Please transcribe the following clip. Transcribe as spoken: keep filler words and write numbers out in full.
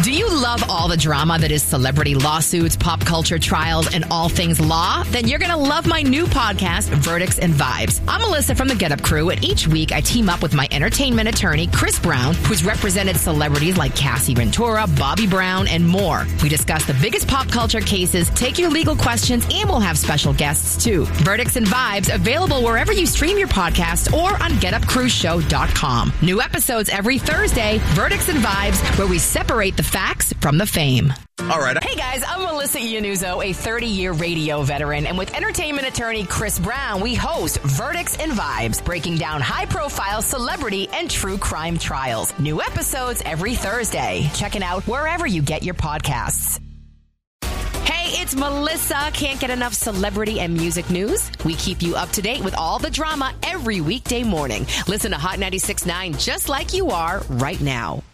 Do you love all the drama that is celebrity lawsuits, pop culture trials, and all things law? Then you're going to love my new podcast, Verdicts and Vibes. I'm Melissa from the Get Up Crew, and each week I team up with my entertainment attorney, Chris Brown, who's represented celebrities like Cassie Ventura, Bobby Brown, and more. We discuss the biggest pop culture cases, take your legal questions, and we'll have special guests too. Verdicts and Vibes, available wherever you stream your podcast or on get up crew show dot com. New episodes every Thursday, Verdicts and Vibes, where we separate the facts from the fame. All right. Hey guys, I'm Melissa Iannuzzo, a thirty-year radio veteran, and with entertainment attorney Chris Brown, we host Verdicts and Vibes, breaking down high-profile celebrity and true crime trials. New episodes every Thursday. Check it out wherever you get your podcasts. Hey, it's Melissa. Can't get enough celebrity and music news? We keep you up to date with all the drama every weekday morning. Listen to Hot ninety-six point nine just like you are right now.